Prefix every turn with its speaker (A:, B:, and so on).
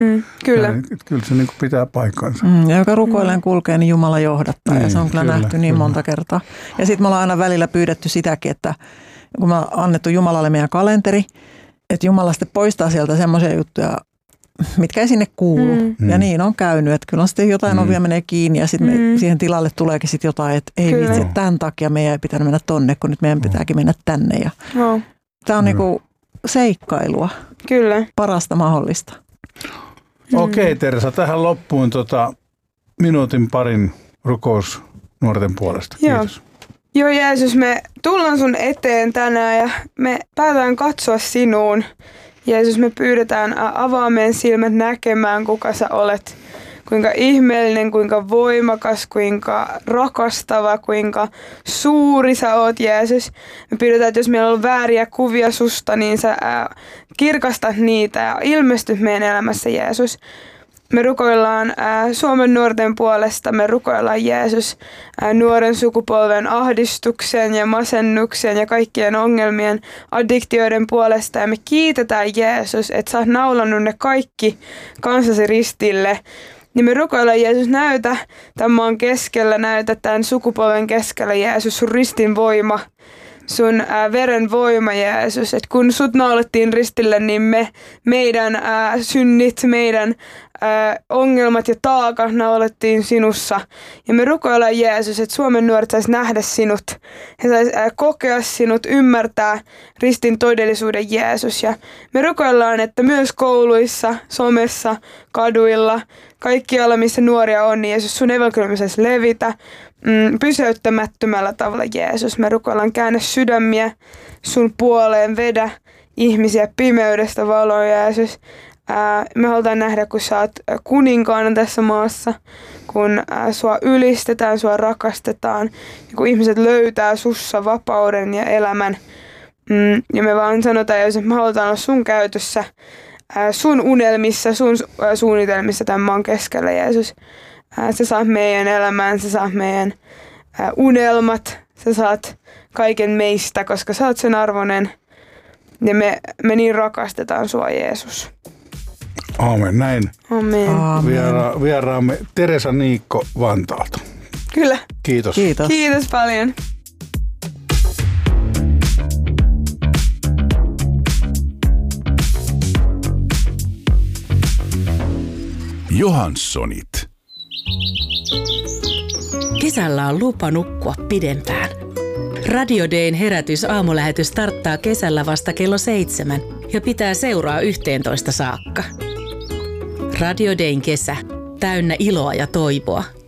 A: Kyllä.
B: Kyllä se niin kuin pitää paikkansa.
C: Ja joka rukoilleen kulkee, niin Jumala johdattaa. Ja se on kyllä nähty niin monta kertaa. Ja sitten me ollaan aina välillä pyydetty sitäkin, että kun me on annettu Jumalalle meidän kalenteri, että Jumala sitten poistaa sieltä semmoisia juttuja, mitkä ei sinne kuulu. Ja niin on käynyt, että kyllä sitten jotain ovia menee kiinni ja sitten siihen tilalle tuleekin sitten jotain, että ei vitsi, tämän takia meidän ei pitänyt mennä tonne, kun nyt meidän pitääkin mennä tänne. Ja tämä on niinku seikkailua.
A: Kyllä.
C: Parasta mahdollista.
B: Okei, Teresa, tähän loppuun minuutin parin rukous nuorten puolesta. Kiitos.
A: Joo Jeesus, me tullaan sun eteen tänään ja me päätään katsoa sinuun. Jeesus, me pyydetään avaa meidän silmät näkemään, kuka sä olet. Kuinka ihmeellinen, kuinka voimakas, kuinka rakastava, kuinka suuri sä oot, Jeesus. Me pyydetään, että jos meillä on ollut vääriä kuvia susta, niin sä kirkastat niitä ja ilmestyt meidän elämässä, Jeesus. Me rukoillaan Suomen nuorten puolesta, me rukoillaan Jeesus nuoren sukupolven ahdistuksen ja masennuksen ja kaikkien ongelmien, addiktioiden puolesta. Ja me kiitetään Jeesus, että sä oot naulannut ne kaikki kanssasi ristille. Niin me rukoillaan Jeesus, näytä tämän maan keskellä, näytä tämän sukupolven keskellä Jeesus, sun ristin voima. Sun veren voima, Jeesus, että kun sut naulattiin ristille, niin meidän synnit, meidän ongelmat ja taakat naulattiin sinussa. Ja me rukoillaan, Jeesus, että Suomen nuoret sais nähdä sinut. He sais kokea sinut, ymmärtää ristin todellisuuden, Jeesus. Ja me rukoillaan, että myös kouluissa, somessa, kaduilla, kaikkialla, missä nuoria on, niin Jeesus, sun evankeliumi saisi levitä. Pysäyttämättömällä tavalla, Jeesus. Me rukoillaan, käännä sydämiä sun puoleen, vedä ihmisiä pimeydestä valoon, Jeesus. Me halutaan nähdä, kun sä oot kuninkaana tässä maassa, kun sua ylistetään, sua rakastetaan, ja kun ihmiset löytää sussa vapauden ja elämän. Ja me vaan sanotaan, Jeesus, että me halutaan olla sun käytössä, sun unelmissa, sun suunnitelmissa tämän maan keskellä, Jeesus. Sä saat meidän elämään, sä saat meidän unelmat, sä saat kaiken meistä, koska sä oot sen arvoinen. Ja me niin rakastetaan sua, Jeesus.
B: Aamen, näin.
A: Amen.
B: Vieraamme Teresa Niikko Vantaalta.
A: Kyllä.
B: Kiitos.
A: Kiitos paljon.
D: Johanssonit.
E: Kesällä on lupa nukkua pidempään. Radio Dayn herätys aamulähetys starttaa kesällä vasta kello 7 ja pitää seuraa 11 saakka. Radio Dayn kesä, täynnä iloa ja toivoa.